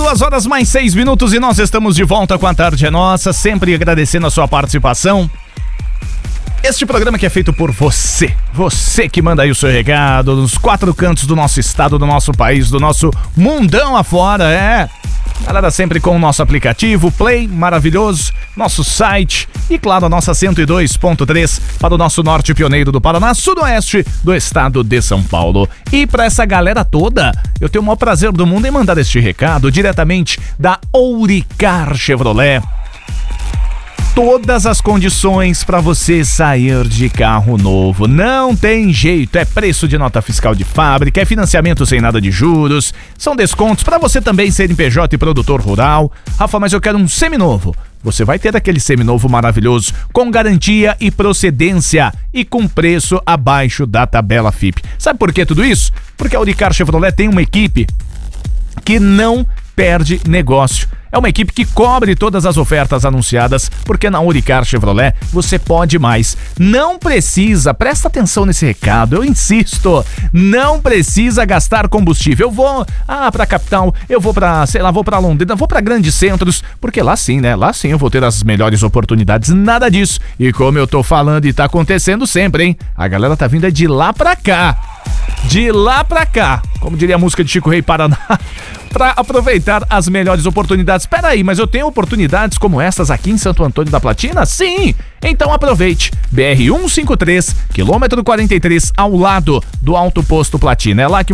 2 horas mais 6 minutos e nós estamos de volta com A Tarde é Nossa, sempre agradecendo a sua participação. Este programa que é feito por você que manda aí o seu recado nos 4 cantos do nosso estado, do nosso país, do nosso mundão afora, Galera sempre com o nosso aplicativo Play, maravilhoso, nosso site e claro a nossa 102.3 para o nosso norte pioneiro do Paraná, sudoeste do estado de São Paulo. E para essa galera toda, eu tenho o maior prazer do mundo em mandar este recado diretamente da Ouricar Chevrolet. Todas as condições para você sair de carro novo. Não tem jeito, é preço de nota fiscal de fábrica, é financiamento sem nada de juros, são descontos para você também ser PJ e produtor rural. Rafa, mas eu quero um seminovo. Você vai ter aquele seminovo maravilhoso, com garantia e procedência e com preço abaixo da tabela FIP. Sabe por que tudo isso? Porque a Ouricar Chevrolet tem uma equipe que não perde negócio. É uma equipe que cobre todas as ofertas anunciadas, porque na Ouricar Chevrolet você pode mais. Não precisa, presta atenção nesse recado, eu insisto, não precisa gastar combustível. Eu vou pra capital, eu vou pra, sei lá, vou pra Londrina, vou pra grandes centros, porque lá sim, né? Lá sim eu vou ter as melhores oportunidades, nada disso. E como eu tô falando e tá acontecendo sempre, hein? A galera tá vindo de lá pra cá. De lá pra cá, como diria a música de Chico Rei Paraná, para aproveitar as melhores oportunidades. Espera aí, mas eu tenho oportunidades como essas aqui em Santo Antônio da Platina? Sim! Então aproveite. BR-153, quilômetro 43, ao lado do Alto Posto Platina. É lá que